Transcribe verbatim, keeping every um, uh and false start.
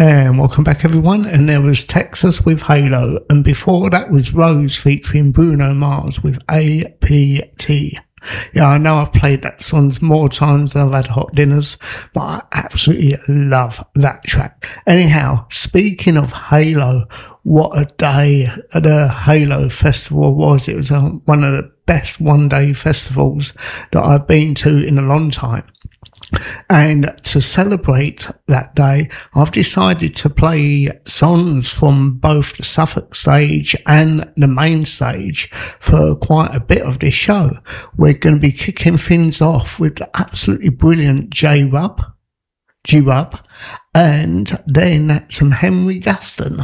And welcome back, everyone. And there was Texas with Halo. And before that was Rose featuring Bruno Mars with A P T. Yeah, I know I've played that song more times than I've had hot dinners, but I absolutely love that track. Anyhow, speaking of Halo, what a day the Halo Festival was. It was a, one of the best one-day festivals that I've been to in a long time. And to celebrate that day, I've decided to play songs from both the Suffolk stage and the main stage for quite a bit of this show. We're going to be kicking things off with the absolutely brilliant J-Rub, G-Rub, and then some Henry Gaston.